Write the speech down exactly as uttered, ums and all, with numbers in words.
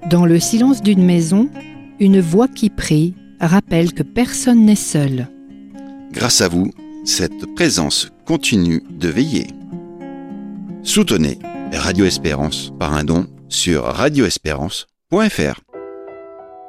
Dans le silence d'une maison, une voix qui prie rappelle que personne n'est seul. Grâce à vous, cette présence continue de veiller. Soutenez Radio Espérance par un don sur radio espérance point f r.